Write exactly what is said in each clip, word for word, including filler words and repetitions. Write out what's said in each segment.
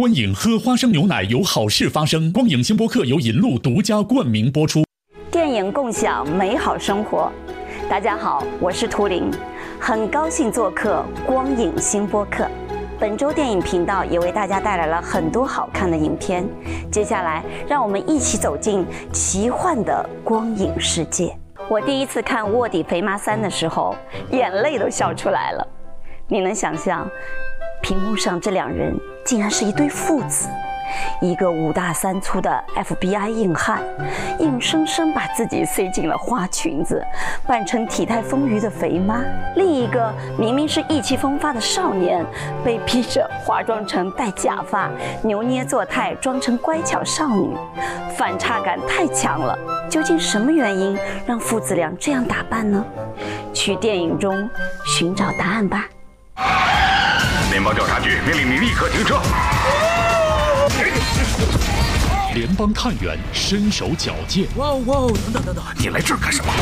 光影喝花生牛奶有好事发生。光影新播客由银鹿独家冠名播出。 电影共享美好生活。大家好，我是图灵，很高兴做客光影新播客。本周电影频道也为大家带来了很多好看的影片。接下来，让我们一起走进奇幻的光影世界。我第一次看《卧底肥妈三》的时候，眼泪都笑出来了。你能想象，屏幕上这两人竟然是一对父子？一个五大三粗的 F B I 硬汉，硬生生把自己塞进了花裙子，扮成体态丰腴的肥妈；另一个明明是意气风发的少年，被逼着化妆成戴假发，扭捏作态，装成乖巧少女，反差感太强了。究竟什么原因让父子俩这样打扮呢？去电影中寻找答案吧。 联邦调查局命令你立刻停车。 联邦探员身手矫健。 哇哇！等等等等，你来这儿干什么？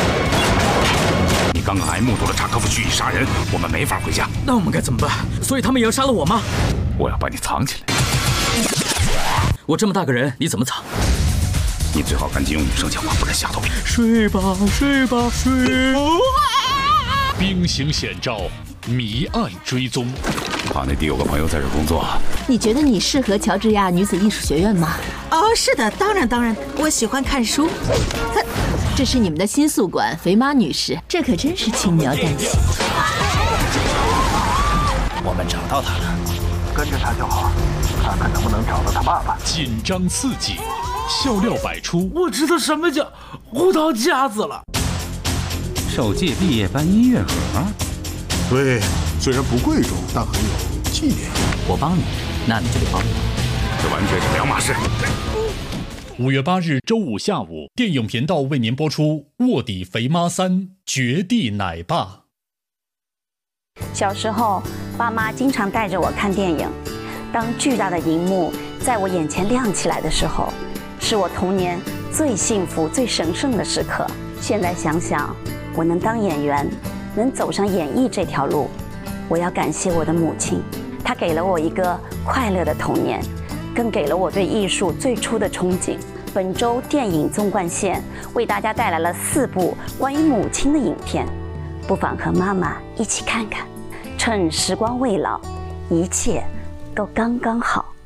你刚刚还目睹了查科夫蓄意杀人，我们没法回家。 那我们该怎么办？所以他们也要杀了我吗？ 我要把你藏起来。 我这么大个人，你怎么藏？ 你最好赶紧用女生讲话，不然吓到别人。 睡吧，睡吧，睡吧。 兵行险招，谜案追踪。 帕内迪有个朋友在这工作。 你觉得你适合乔治亚女子艺术学院吗？ 哦，是的，当然当然，我喜欢看书。 这是你们的新宿管，肥妈女士，这可真是轻描淡写。 我们找到他了，跟着他就好，看看能不能找到他爸爸。 紧张刺激，笑料百出。 我知道什么叫胡桃夹子了。 首届毕业班音乐盒。 对，虽然不贵重，但很有纪念意义。 我帮你，那你就得帮我。 这完全是两码事。 五月八日周五下午，电影频道为您播出《卧底肥妈三：绝地奶爸》。 小时候，爸妈经常带着我看电影。当巨大的荧幕在我眼前亮起来的时候，是我童年最幸福、最神圣的时刻。现在想想，我能当演员，能走上演艺这条路，我要感谢我的母亲，她给了我一个快乐的童年，更给了我对艺术最初的憧憬。本周电影纵贯线为大家带来了四部关于母亲的影片，不妨和妈妈一起看看，趁时光未老，一切都刚刚好。